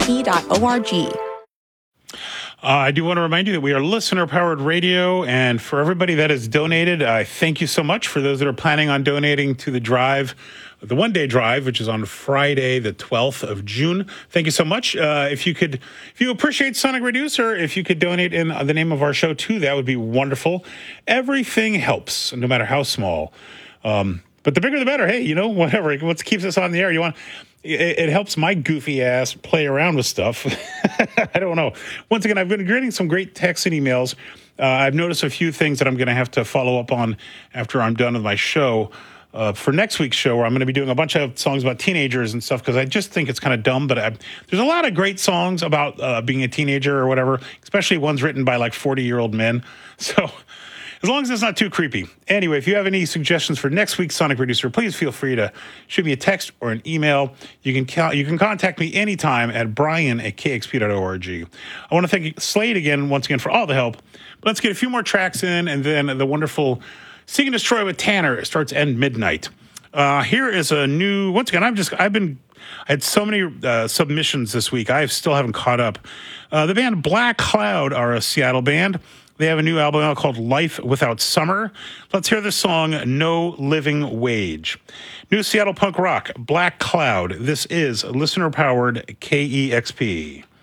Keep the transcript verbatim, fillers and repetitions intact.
p dot org. Uh, I do want to remind you that we are listener-powered radio, and for everybody that has donated, I thank you so much. For those that are planning on donating to the drive, the one-day drive, which is on Friday, the twelfth of June, thank you so much. Uh, if you could, if you appreciate Sonic Reducer, if you could donate in the name of our show too, that would be wonderful. Everything helps, no matter how small. Um, but the bigger the better. Hey, you know, whatever. What keeps us on the air? You want? It, it helps my goofy ass play around with stuff. I don't know. Once again, I've been getting some great texts and emails. Uh, I've noticed a few things that I'm going to have to follow up on after I'm done with my show. Uh, for next week's show, where I'm going to be doing a bunch of songs about teenagers and stuff, because I just think it's kind of dumb. But I, there's a lot of great songs about uh, being a teenager or whatever, especially ones written by like forty-year-old men. So as long as it's not too creepy. Anyway, if you have any suggestions for next week's Sonic Reducer, please feel free to shoot me a text or an email. You can ca- you can contact me anytime at brian at k x p dot org. I want to thank Slade again, once again, for all the help. But let's get a few more tracks in, and then the wonderful Seek and Destroy with Tanner starts End Midnight. Uh, here is a new, once again, I've just, I've been, I had so many uh, submissions this week. I still haven't caught up. Uh, the band Black Cloud are a Seattle band. They have a new album out called Life Without Summer. Let's hear the song No Living Wage. New Seattle punk rock, Black Cloud. This is listener-powered K E X P.